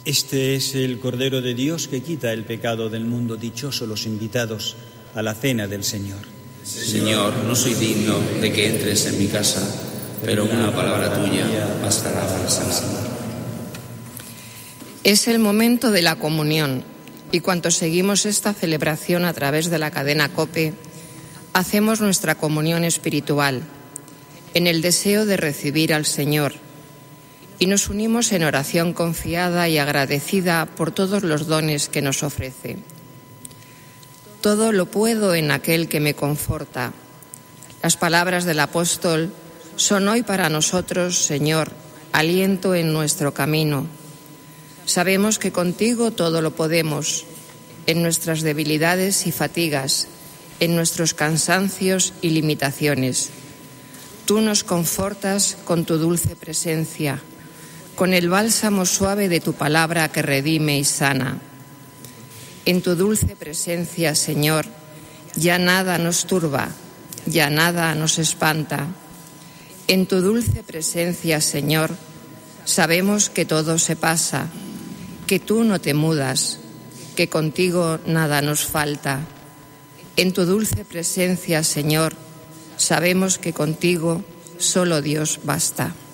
Este es el Cordero de Dios que quita el pecado del mundo. Dichosos los invitados a la cena del Señor. Señor, no soy digno de que entres en mi casa, pero una palabra tuya bastará para sanarme. Es el momento de la comunión y cuantos seguimos esta celebración a través de la cadena COPE, hacemos nuestra comunión espiritual en el deseo de recibir al Señor y nos unimos en oración confiada y agradecida por todos los dones que nos ofrece. Todo lo puedo en aquel que me conforta. Las palabras del apóstol son hoy para nosotros, Señor, aliento en nuestro camino. Sabemos que contigo todo lo podemos, en nuestras debilidades y fatigas, en nuestros cansancios y limitaciones. Tú nos confortas con tu dulce presencia, con el bálsamo suave de tu palabra que redime y sana. En tu dulce presencia, Señor, ya nada nos turba, ya nada nos espanta. En tu dulce presencia, Señor, sabemos que todo se pasa, que tú no te mudas, que contigo nada nos falta. En tu dulce presencia, Señor, sabemos que contigo solo Dios basta.